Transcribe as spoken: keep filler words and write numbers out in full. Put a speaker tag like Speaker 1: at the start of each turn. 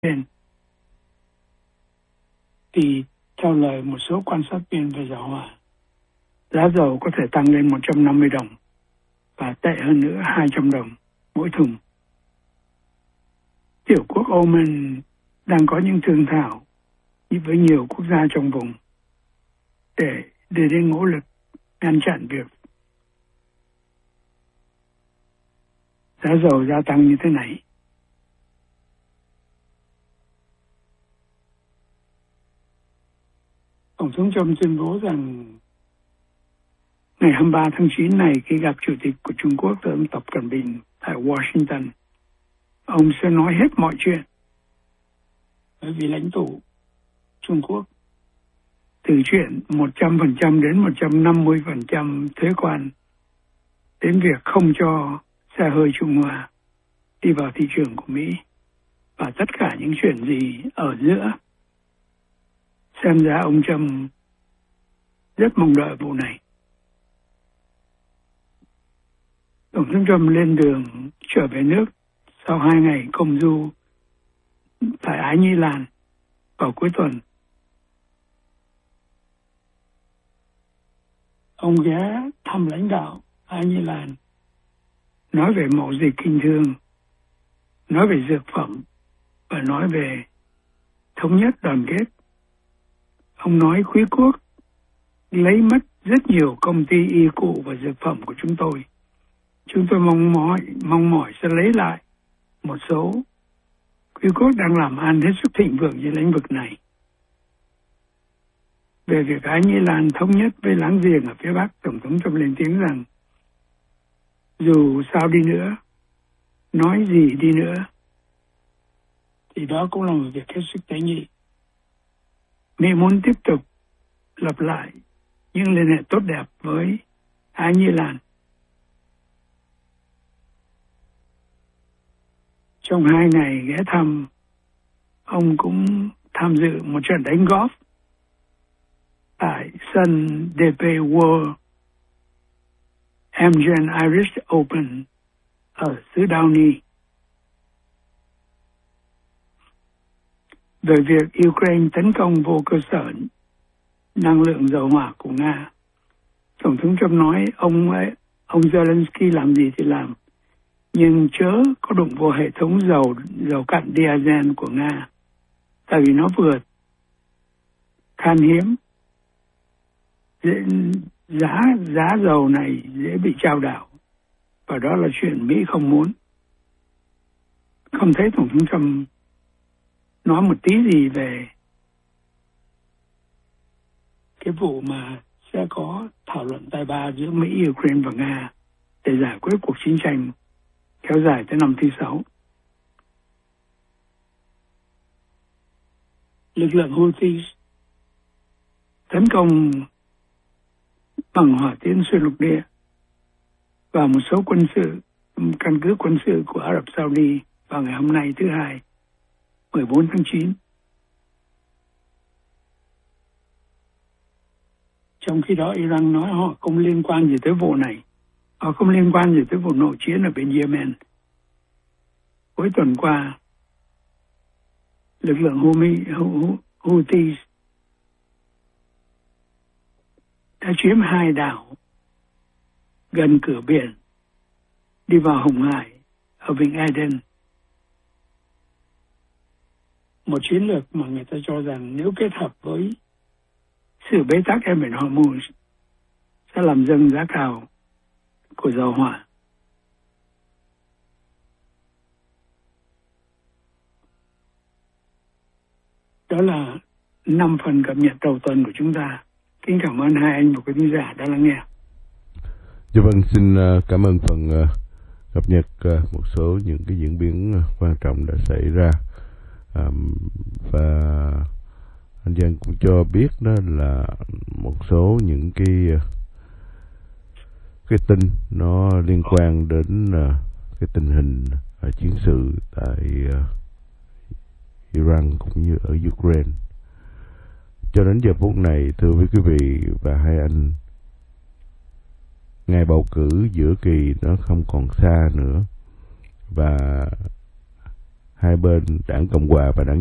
Speaker 1: lên. Thì theo lời một số quan sát viên về dầu hỏa, giá dầu có thể tăng lên một trăm năm mươi đồng và tệ hơn nữa hai trăm đồng mỗi thùng. Tiểu quốc Oman đang có những thương thảo với nhiều quốc gia trong vùng để để đến nỗ lực ngăn chặn việc giá dầu gia tăng như thế này. Tổng thống Trump tuyên bố rằng ngày hai mươi ba tháng chín này, khi gặp Chủ tịch của Trung Quốc ông Tập Cận Bình tại Washington, ông sẽ nói hết mọi chuyện. Bởi vì lãnh tụ Trung Quốc từ chuyện một trăm phần trăm đến một trăm năm mươi phần trăm thuế quan đến việc không cho xe hơi Trung Hoa đi vào thị trường của Mỹ và tất cả những chuyện gì ở giữa. Xem ra ông Trump rất mong đợi vụ này. Tổng thống Trump lên đường trở về nước sau hai ngày công du tại Ái Nhĩ Lan vào cuối tuần. Ông ghé thăm lãnh đạo Ái Nhĩ Lan, nói về mậu dịch kinh thương, nói về dược phẩm và nói về thống nhất đoàn kết. Ông nói quý quốc lấy mất rất nhiều công ty y cụ và dược phẩm của chúng tôi. Chúng tôi mong mỏi, mong mỏi sẽ lấy lại một số. Quý quốc đang làm ăn hết sức thịnh vượng trên lĩnh vực này. Về việc Ái Nhĩ Lan thống nhất với láng giềng ở phía Bắc, Tổng thống Trump lên tiếng rằng dù sao đi nữa, nói gì đi nữa, thì đó cũng là một việc hết sức tế nhị. Mỹ muốn tiếp tục lập lại những liên hệ tốt đẹp với Ái Nhĩ Lan. Trong hai ngày ghé thăm, ông cũng tham dự một trận đánh golf tại sân đê pê World Amgen Irish Open ở xứ Downey. Về việc Ukraine tấn công vô cơ sở năng lượng dầu hỏa của Nga, Tổng thống Trump nói ông ấy, ông Zelensky làm gì thì làm, nhưng chớ có đụng vô hệ thống dầu dầu cặn diesel của Nga, tại vì nó vừa khan hiếm, dễ, giá giá dầu này dễ bị chao đảo, và đó là chuyện Mỹ không muốn. Không thấy Tổng thống Trump nói một tí gì về cái vụ mà sẽ có thảo luận tài ba giữa Mỹ, Ukraine và Nga để giải quyết cuộc chiến tranh kéo dài tới năm thứ sáu. Lực lượng Houthi tấn công bằng hỏa tiễn xuyên lục địa vào một số quân sự căn cứ quân sự của Ả Rập Saudi vào ngày hôm nay thứ hai, mười bốn tháng chín. Trong khi đó Iran nói họ không liên quan gì tới vụ này. Họ không liên quan gì tới vụ nội chiến ở bên Yemen. Cuối tuần qua, lực lượng Houthi đã chiếm hai đảo gần cửa biển đi vào Hồng Hải ở Vịnh Aden. Một chiến lược mà người ta cho rằng nếu kết hợp với sự bế tắc eo biển Hormuz sẽ làm dâng giá cao của dầu hỏa. Đó là năm phần cập nhật đầu tuần của chúng ta. Kính cảm ơn hai anh và quý khán giả đã lắng nghe.
Speaker 2: Dạ vâng, xin cảm ơn phần cập nhật một số những cái diễn biến quan trọng đã xảy ra. À, và anh Giang cũng cho biết đó là một số những cái cái tin nó liên quan đến uh, cái tình hình uh, chiến sự tại uh, Iran cũng như ở Ukraine. Cho đến giờ phút này, thưa với quý vị và hai anh, ngày bầu cử giữa kỳ nó không còn xa nữa, và hai bên đảng Cộng hòa và đảng